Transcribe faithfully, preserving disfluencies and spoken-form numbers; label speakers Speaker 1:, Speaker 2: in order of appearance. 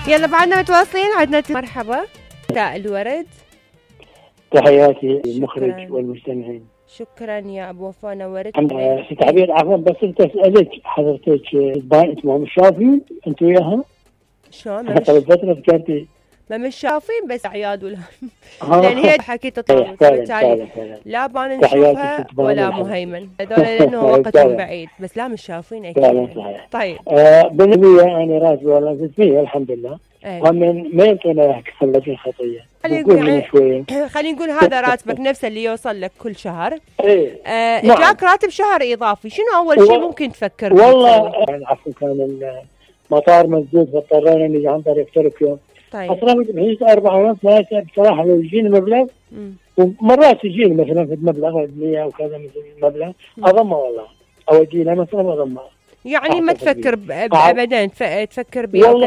Speaker 1: يلا بعدنا متواصلين. عدنا مرحبا. مساء الورد.
Speaker 2: تحياتي للمخرج والمستمعين.
Speaker 1: شكرا يا ابو وفاء، نورت.
Speaker 2: انا في تعبير عفوا بس انت سالت حضرتك باين اسمه مش شافين انت وياها؟
Speaker 1: شلون؟
Speaker 2: قبل فتره كانت
Speaker 1: ما مش شافين بس عياد ولا لان هي حكيت تطاول لا بان نشوفها ولا مهيمن هذول لانه وقتهم بعيد بس لا مش شافين اكيد.
Speaker 2: فعلا صحيح.
Speaker 1: طيب
Speaker 2: آه بالنسبه انا راتبي والله زدت فيه الحمد لله. ومن ما يمكن خلت الخطيه
Speaker 1: خلينا خلينا نقول هذا راتبك نفسه اللي يوصل لك كل شهر.
Speaker 2: ايه
Speaker 1: آه نعم. جاك راتب شهر اضافي، شنو اول شيء ممكن تفكر
Speaker 2: فيه؟ والله عفوا كان المطار مسدود فاضطرينا نجي عن طريق تركيا. طيب اصرفت بحيث أربعة ونص ثلاثة بصراحة لو يجيني مبلغ ومرات يجيني مثلا في مبلغ مية أو كذا مثل مبلغ أضمه والله أو أجينا مثلا أضمه.
Speaker 1: يعني ما تفكر أبدا تفكر بي